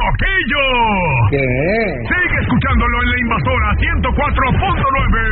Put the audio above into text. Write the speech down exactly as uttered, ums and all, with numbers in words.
loquillo. ¿Qué? Sigue escuchándolo en la invasora ciento cuatro punto nueve.